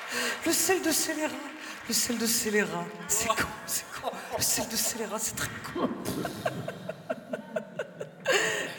Le sel de scélérat. Le sel de scélérat. C'est con, c'est con. Le sel de scélérat, c'est très con.